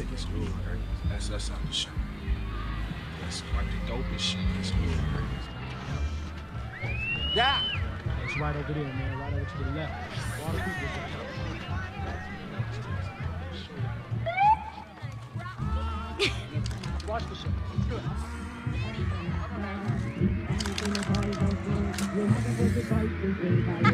take it school, right? That's us out the show. That's like the dopest shit in school, right? Yeah. It's right over there, man. Right over to the left. All the people. Watch the show. It's good.